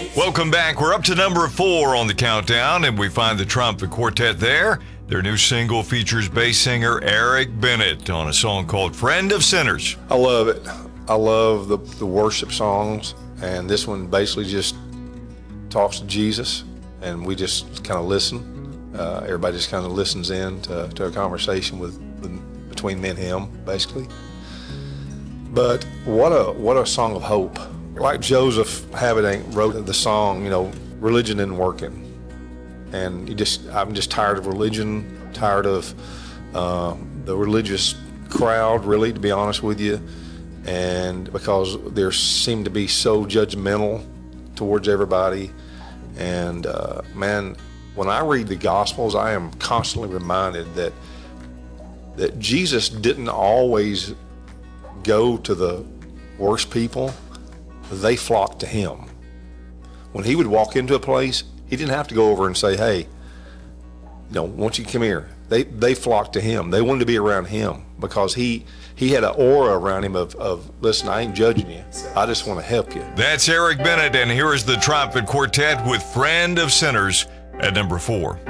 Welcome back. We're up to number 4 on the countdown, and we find the Trumpet Quartet there. Their new single features bass singer Eric Bennett on a song called Friend of Sinners. I love it. I love the worship songs, and this one basically just talks to Jesus, and we just kind of listen. Everybody just kind of listens in to a conversation between me and him, basically. But what a song of hope. Like Joseph Habitant wrote the song, religion isn't working. And I'm just tired of religion, tired of the religious crowd, really, to be honest with you. And because they seem to be so judgmental towards everybody. And man, when I read the Gospels, I am constantly reminded that Jesus didn't always go to the worst people. They flocked to him. When he would walk into a place, he didn't have to go over and say, hey, won't you come here? They flocked to him. They wanted to be around him because he had an aura around him of listen, I ain't judging you. I just want to help you. That's Eric Bennett, and here is the Trumpet Quartet with Friend of Sinners at number 4.